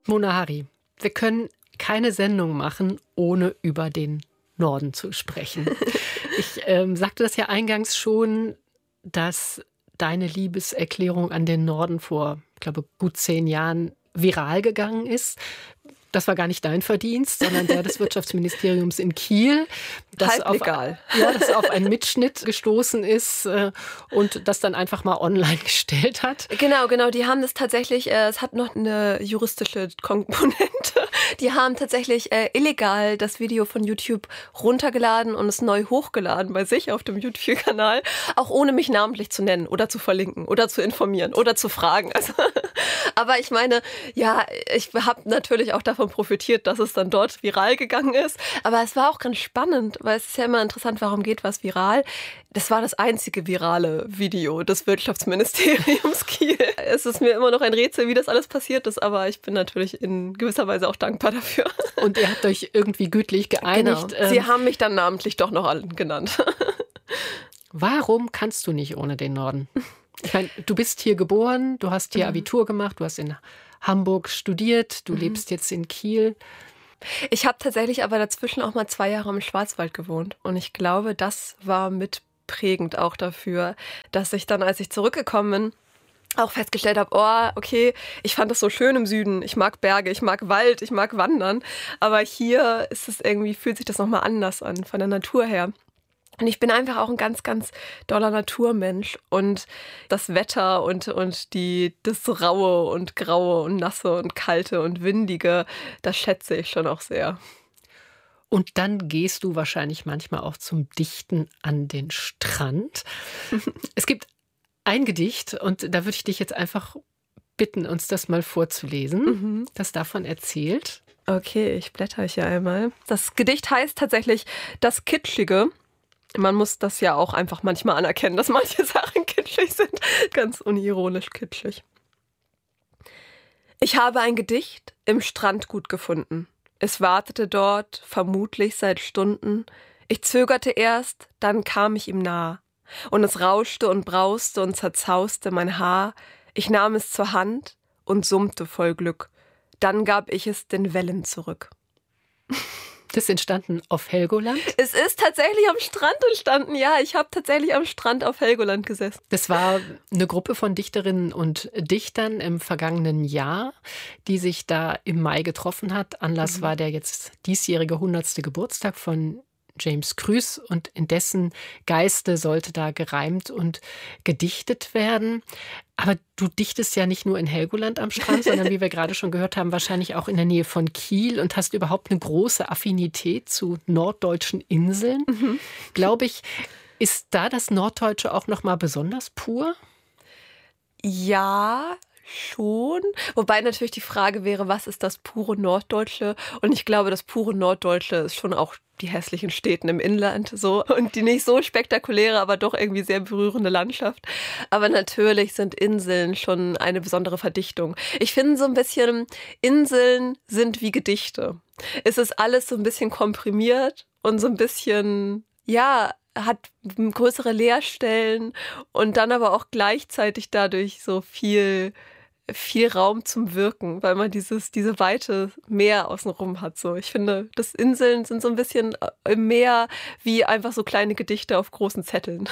Mona Hari, wir können keine Sendung machen, ohne über den Norden zu sprechen. Ich sagte das ja eingangs schon, dass deine Liebeserklärung an den Norden vor, ich glaube, gut 10 Jahren viral gegangen ist. Das war gar nicht dein Verdienst, sondern der des Wirtschaftsministeriums in Kiel, das auf einen Mitschnitt gestoßen ist und das dann einfach mal online gestellt hat. Genau. Die haben das tatsächlich, es hat noch eine juristische Komponente. Die haben tatsächlich illegal das Video von YouTube runtergeladen und es neu hochgeladen bei sich auf dem YouTube-Kanal, auch ohne mich namentlich zu nennen oder zu verlinken oder zu informieren oder zu fragen. Also, aber ich meine, ja, ich habe natürlich auch davon profitiert, dass es dann dort viral gegangen ist. Aber es war auch ganz spannend, weil es ist ja immer interessant, warum geht was viral. Das war das einzige virale Video des Wirtschaftsministeriums Kiel. Es ist mir immer noch ein Rätsel, wie das alles passiert ist, aber ich bin natürlich in gewisser Weise auch dankbar dafür. Und ihr habt euch irgendwie gütlich geeinigt. Genau. Sie haben mich dann namentlich doch noch allen genannt. Warum kannst du nicht ohne den Norden? Ich meine, du bist hier geboren, du hast hier Abitur gemacht, du hast in Hamburg studiert, du lebst jetzt in Kiel. Ich habe tatsächlich aber dazwischen auch mal 2 Jahre im Schwarzwald gewohnt. Und ich glaube, das war mitprägend auch dafür, dass ich dann, als ich zurückgekommen bin, auch festgestellt habe, oh, okay, ich fand das so schön im Süden. Ich mag Berge, ich mag Wald, ich mag Wandern. Aber hier ist es irgendwie, fühlt sich das nochmal anders an, von der Natur her. Und ich bin einfach auch ein ganz, ganz doller Naturmensch. Und das Wetter und das Raue und Graue und Nasse und Kalte und Windige, das schätze ich schon auch sehr. Und dann gehst du wahrscheinlich manchmal auch zum Dichten an den Strand. Es gibt ein Gedicht und da würde ich dich jetzt einfach bitten, uns das mal vorzulesen, das davon erzählt. Okay, ich blätter hier einmal. Das Gedicht heißt tatsächlich Das Kitschige. Man muss das ja auch einfach manchmal anerkennen, dass manche Sachen kitschig sind. Ganz unironisch kitschig. Ich habe ein Gedicht im Strandgut gefunden. Es wartete dort, vermutlich seit Stunden. Ich zögerte erst, dann kam ich ihm nah. Und es rauschte und brauste und zerzauste mein Haar. Ich nahm es zur Hand und summte voll Glück. Dann gab ich es den Wellen zurück. Das ist entstanden auf Helgoland? Es ist tatsächlich am Strand entstanden, ja. Ich habe tatsächlich am Strand auf Helgoland gesessen. Das war eine Gruppe von Dichterinnen und Dichtern im vergangenen Jahr, die sich da im Mai getroffen hat. Anlass war der jetzt diesjährige 100. Geburtstag von James Krüß und in dessen Geiste sollte da gereimt und gedichtet werden. Aber du dichtest ja nicht nur in Helgoland am Strand, sondern wie wir gerade schon gehört haben, wahrscheinlich auch in der Nähe von Kiel und hast überhaupt eine große Affinität zu norddeutschen Inseln. Glaube ich, ist da das Norddeutsche auch noch mal besonders pur? Ja, schon. Wobei natürlich die Frage wäre, was ist das pure Norddeutsche? Und ich glaube, das pure Norddeutsche ist schon auch die hässlichen Städten im Inland so und die nicht so spektakuläre, aber doch irgendwie sehr berührende Landschaft. Aber natürlich sind Inseln schon eine besondere Verdichtung. Ich finde so ein bisschen, Inseln sind wie Gedichte. Es ist alles so ein bisschen komprimiert und so ein bisschen, ja, hat größere Leerstellen und dann aber auch gleichzeitig dadurch so viel Raum zum Wirken, weil man diese weite Meer außenrum hat. So, ich finde, das Inseln sind so ein bisschen im Meer wie einfach so kleine Gedichte auf großen Zetteln.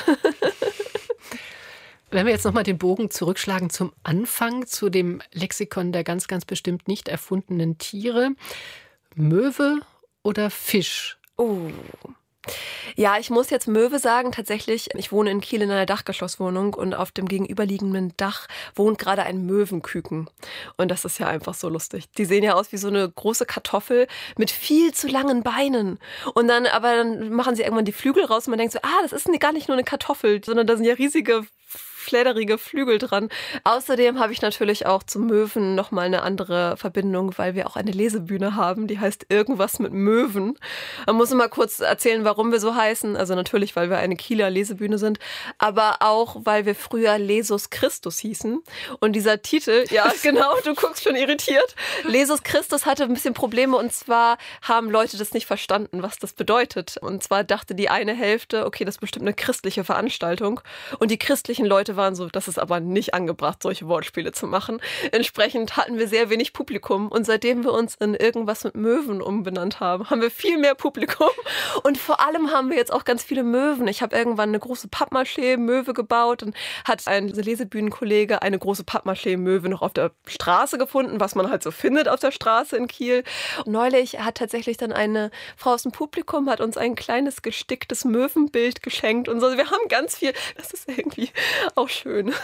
Wenn wir jetzt nochmal den Bogen zurückschlagen zum Anfang, zu dem Lexikon der ganz, ganz bestimmt nicht erfundenen Tiere. Möwe oder Fisch? Oh. Ja, ich muss jetzt Möwe sagen. Tatsächlich, ich wohne in Kiel in einer Dachgeschosswohnung und auf dem gegenüberliegenden Dach wohnt gerade ein Möwenküken. Und das ist ja einfach so lustig. Die sehen ja aus wie so eine große Kartoffel mit viel zu langen Beinen. Und dann machen sie irgendwann die Flügel raus und man denkt so, das ist gar nicht nur eine Kartoffel, sondern da sind ja riesige fledderige Flügel dran. Außerdem habe ich natürlich auch zum Möwen nochmal eine andere Verbindung, weil wir auch eine Lesebühne haben, die heißt Irgendwas mit Möwen. Man muss mal kurz erzählen, warum wir so heißen. Also natürlich, weil wir eine Kieler Lesebühne sind, aber auch, weil wir früher Lesus Christus hießen. Und dieser Titel, ja genau, du guckst schon irritiert. Lesus Christus hatte ein bisschen Probleme und zwar haben Leute das nicht verstanden, was das bedeutet. Und zwar dachte die eine Hälfte, okay, das ist bestimmt eine christliche Veranstaltung. Und die christlichen Leute Leute waren so, das ist aber nicht angebracht, solche Wortspiele zu machen. Entsprechend hatten wir sehr wenig Publikum. Und seitdem wir uns in irgendwas mit Möwen umbenannt haben, haben wir viel mehr Publikum. Und vor allem haben wir jetzt auch ganz viele Möwen. Ich habe irgendwann eine große Pappmaché-Möwe gebaut und hat ein Lesebühnenkollege eine große Pappmaché-Möwe noch auf der Straße gefunden, was man halt so findet auf der Straße in Kiel. Und neulich hat tatsächlich dann eine Frau aus dem Publikum hat uns ein kleines gesticktes Möwenbild geschenkt und so. Wir haben ganz viel. Das ist irgendwie auch schön.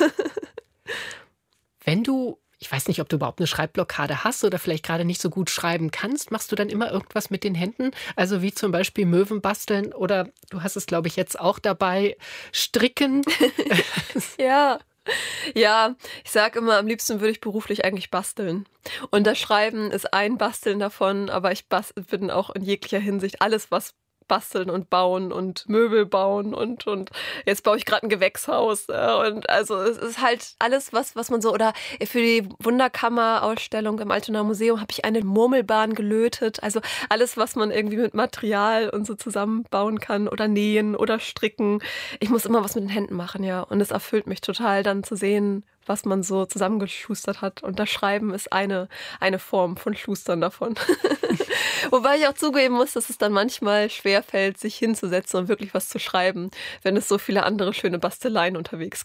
Wenn du, ich weiß nicht, ob du überhaupt eine Schreibblockade hast oder vielleicht gerade nicht so gut schreiben kannst, machst du dann immer irgendwas mit den Händen? Also wie zum Beispiel Möwen basteln oder du hast es, glaube ich, jetzt auch dabei, stricken. Ja. Ja, ich sage immer, am liebsten würde ich beruflich eigentlich basteln. Und das Schreiben ist ein Basteln davon, aber ich bin auch in jeglicher Hinsicht alles, was basteln und bauen und Möbel bauen und jetzt baue ich gerade ein Gewächshaus. Und also es ist halt alles, was man so, oder für die Wunderkammer-Ausstellung im Altonaer Museum habe ich eine Murmelbahn gelötet. Also alles, was man irgendwie mit Material und so zusammenbauen kann oder nähen oder stricken. Ich muss immer was mit den Händen machen, ja. Und es erfüllt mich total dann zu sehen, was man so zusammengeschustert hat. Und das Schreiben ist eine Form von Schustern davon. Wobei ich auch zugeben muss, dass es dann manchmal schwerfällt, sich hinzusetzen und wirklich was zu schreiben, wenn es so viele andere schöne Basteleien unterwegs